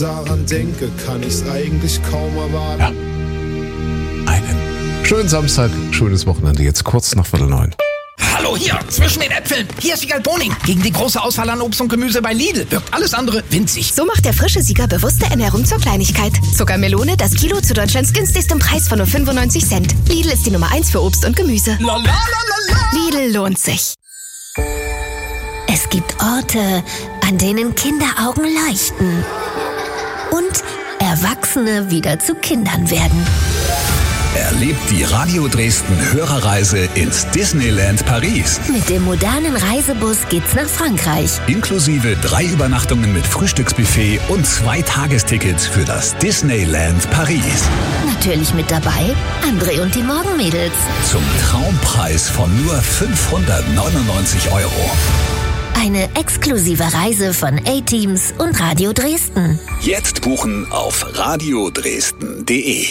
Daran denke, kann ich's eigentlich kaum erwarten. Ja. Einen schönen Samstag, schönes Wochenende, jetzt kurz nach 8:45. Hallo hier, zwischen den Äpfeln. Hier ist Wiegald Boning. Gegen die große Auswahl an Obst und Gemüse bei Lidl wirkt alles andere winzig. So macht der frische Sieger bewusste Ernährung zur Kleinigkeit. Zuckermelone, das Kilo zu Deutschlands günstigstem Preis von nur 95 Cent. Lidl ist die Nummer 1 für Obst und Gemüse. La, la, la, la, la. Lidl lohnt sich. Es gibt Orte, an denen Kinderaugen leuchten. Und Erwachsene wieder zu Kindern werden. Erlebt die Radio Dresden Hörerreise ins Disneyland Paris. Mit dem modernen Reisebus geht's nach Frankreich. Inklusive 3 Übernachtungen mit Frühstücksbuffet und 2 Tagestickets für das Disneyland Paris. Natürlich mit dabei André und die Morgenmädels. Zum Traumpreis von nur 599 €. Eine exklusive Reise von A-Teams und Radio Dresden. Jetzt buchen auf radiodresden.de.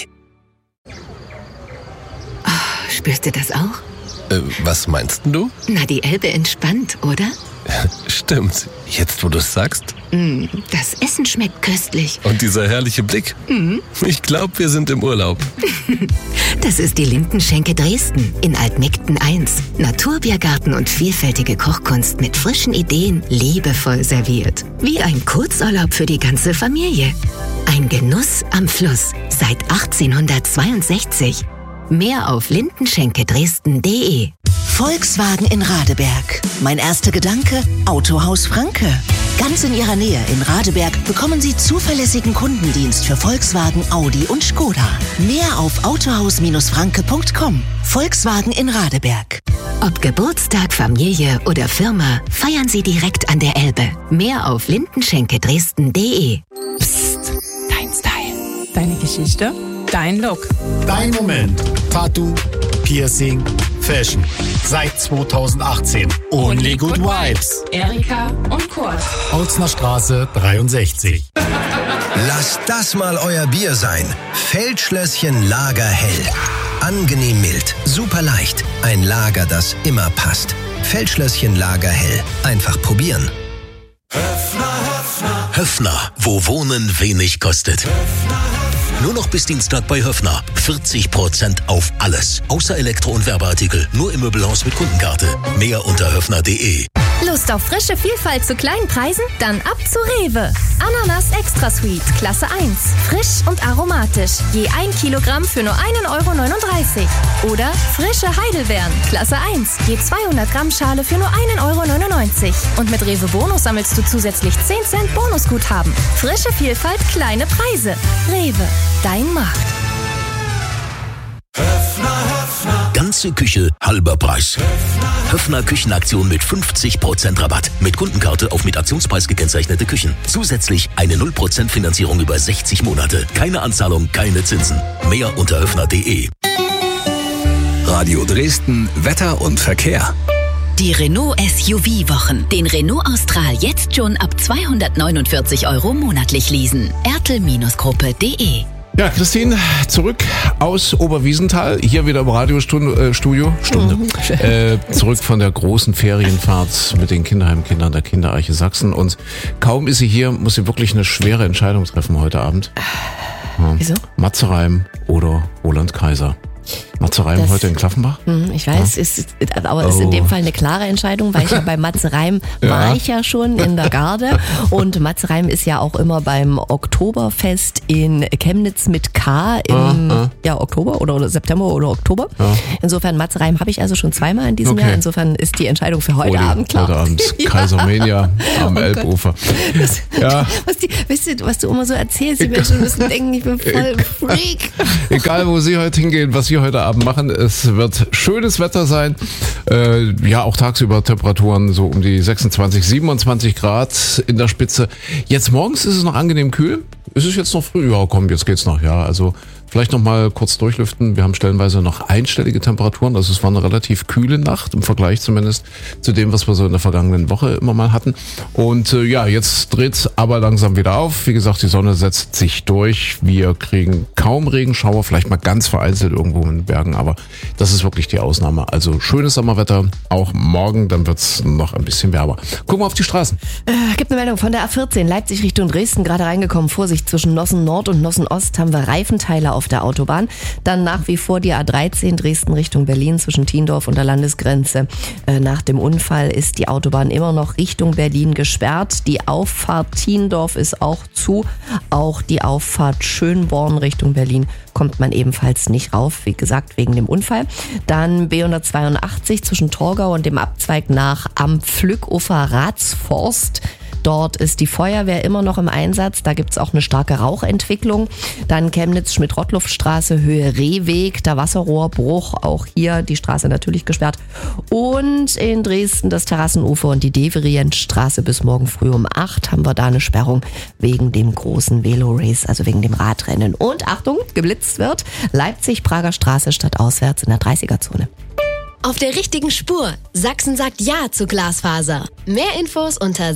Spürst du das auch? Was meinst du? Na, die Elbe entspannt, oder? Stimmt. Jetzt, wo du es sagst. Das Essen schmeckt köstlich. Und dieser herrliche Blick. Ich glaube, wir sind im Urlaub. Das ist die Lindenschenke Dresden in Altmegden 1. Naturbiergarten und vielfältige Kochkunst mit frischen Ideen, liebevoll serviert. Wie ein Kurzurlaub für die ganze Familie. Ein Genuss am Fluss seit 1862. Mehr auf lindenschenkedresden.de. Volkswagen in Radeberg. Mein erster Gedanke, Autohaus Franke. Ganz in Ihrer Nähe in Radeberg bekommen Sie zuverlässigen Kundendienst für Volkswagen, Audi und Skoda. Mehr auf autohaus-franke.com. Volkswagen in Radeberg. Ob Geburtstag, Familie oder Firma, feiern Sie direkt an der Elbe. Mehr auf lindenschenkedresden.de. Psst, dein Style, deine Geschichte, dein Look. Dein Moment. Tattoo, Piercing, Fashion. Seit 2018. Only Good Vibes. Erika und Kurt. Autzner Straße 63. Lasst das mal euer Bier sein. Feldschlösschen Lager hell. Angenehm mild, super leicht. Ein Lager, das immer passt. Feldschlösschen Lager hell. Einfach probieren. Höffner, wo Wohnen wenig kostet. Nur noch bis Dienstag bei Höffner. 40% auf alles. Außer Elektro- und Werbeartikel. Nur im Möbelhaus mit Kundenkarte. Mehr unter höffner.de. Lust auf frische Vielfalt zu kleinen Preisen? Dann ab zu Rewe. Ananas Extra Sweet, Klasse 1. Frisch und aromatisch. Je 1 Kilogramm für nur 1,39 €. Oder frische Heidelbeeren, Klasse 1. Je 200 Gramm Schale für nur 1,99 €. Und mit Rewe Bonus sammelst du zusätzlich 10 Cent Bonusguthaben. Frische Vielfalt, kleine Preise. Rewe, dein Markt. Ganze Küche, halber Preis. Höffner Küchenaktion mit 50% Rabatt. Mit Kundenkarte auf mit Aktionspreis gekennzeichnete Küchen. Zusätzlich eine 0% Finanzierung über 60 Monate. Keine Anzahlung, keine Zinsen. Mehr unter höffner.de. Radio Dresden, Wetter und Verkehr. Die Renault SUV-Wochen. Den Renault Austral jetzt schon ab 249 € monatlich leasen. ertel-gruppe.de. Ja, Christine, zurück aus Oberwiesenthal, hier wieder im Radiostudio, zurück von der großen Ferienfahrt mit den Kinderheimkindern der Kinderarche Sachsen, und kaum ist sie hier, muss sie wirklich eine schwere Entscheidung treffen heute Abend. Ja. Wieso? Matzereim oder Roland Kaiser. Matzereim heute in Klaffenbach? Ich weiß, ja. ist in dem Fall eine klare Entscheidung, weil ich ja bei Matzereim war ich ja schon in der Garde, und Matzereim ist ja auch immer beim Oktoberfest in Chemnitz mit K im Oktober oder September oder Oktober. Ja. Insofern Matzereim habe ich also schon zweimal in diesem Jahr. Insofern ist die Entscheidung für heute Abend klar. Heute Abend Kaisermania am Elbufer. Was du immer so erzählst, die Menschen müssen denken, ich bin voll Freak. Egal, wo Sie heute hingehen, was Sie heute Abend machen, es wird schönes Wetter sein. Auch tagsüber Temperaturen so um die 26, 27 Grad in der Spitze. Jetzt morgens ist es noch angenehm kühl. Ist es jetzt noch früh? Ja, komm, jetzt geht's noch. Ja, also vielleicht noch mal kurz durchlüften. Wir haben stellenweise noch einstellige Temperaturen. Also es war eine relativ kühle Nacht, im Vergleich zumindest zu dem, was wir so in der vergangenen Woche immer mal hatten. Und jetzt dreht's aber langsam wieder auf. Wie gesagt, die Sonne setzt sich durch. Wir kriegen kaum Regenschauer, vielleicht mal ganz vereinzelt irgendwo in den Bergen, aber das ist wirklich die Ausnahme. Also schönes Sommerwetter, auch morgen, dann wird's noch ein bisschen wärmer. Gucken wir auf die Straßen. Gibt eine Meldung von der A14, Leipzig Richtung Dresden, gerade reingekommen. Vorsicht, A28 zwischen Nossen Nord und Nossen Ost haben wir Reifenteile auf der Autobahn. Dann nach wie vor die A13 Dresden Richtung Berlin zwischen Thiendorf und der Landesgrenze. Nach dem Unfall ist die Autobahn immer noch Richtung Berlin gesperrt. Die Auffahrt Thiendorf ist auch zu. Auch die Auffahrt Schönborn Richtung Berlin kommt man ebenfalls nicht rauf, wie gesagt, wegen dem Unfall. Dann B182 zwischen Torgau und dem Abzweig nach am Pflückufer Ratsforst. Dort ist die Feuerwehr immer noch im Einsatz. Da gibt's auch eine starke Rauchentwicklung. Dann Chemnitz-Schmidt-Rottluff-Straße, Höhe Rehweg, der Wasserrohrbruch. Auch hier die Straße natürlich gesperrt. Und in Dresden das Terrassenufer und die Deverientstraße bis morgen früh um 8 haben wir da eine Sperrung wegen dem großen Velo-Race, also wegen dem Radrennen. Und Achtung, geblitzt wird Leipzig-Prager Straße stadtauswärts in der 30er-Zone. Auf der richtigen Spur. Sachsen sagt Ja zu Glasfaser. Mehr Infos unter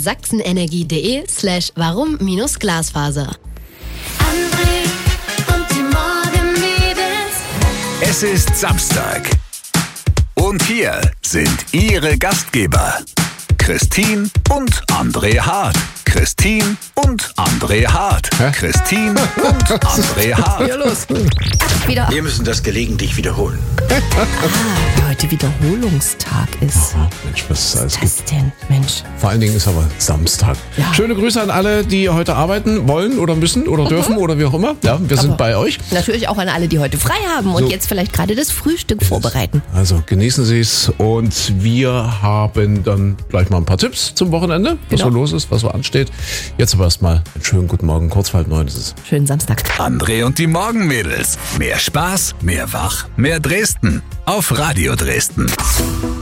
sachsenenergie.de/warum-Glasfaser. André und die Morgenmädels. Es ist Samstag. Und hier sind Ihre Gastgeber. Christine und André Hart. Christine und André Hart. Christine und André Hart. Ja, los. Wieder. Wir müssen das gelegentlich wiederholen. Heute Wiederholungstag ist. Aha, Mensch, was es alles gibt. Denn? Mensch. Vor allen Dingen ist aber Samstag. Ja. Schöne Grüße an alle, die heute arbeiten wollen oder müssen oder dürfen oder wie auch immer. Ja, wir sind bei euch. Natürlich auch an alle, die heute frei haben und jetzt vielleicht gerade das Frühstück vorbereiten. Also genießen Sie es und wir haben dann gleich mal ein paar Tipps zum Wochenende, was so los ist, was so ansteht. Jetzt aber erstmal einen schönen guten Morgen, kurz vor 9 ist es. Schönen Samstag. André und die Morgenmädels. Mehr Spaß, mehr Wach, mehr Dresden. Auf Radio Dresden.